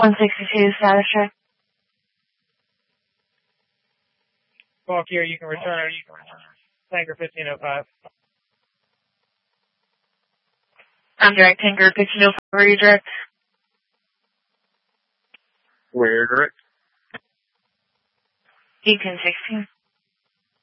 162, status check. Walk here, you can return. Tanker 1505. I'm direct, Tanker 1505. Where are you direct? Where direct? 1816.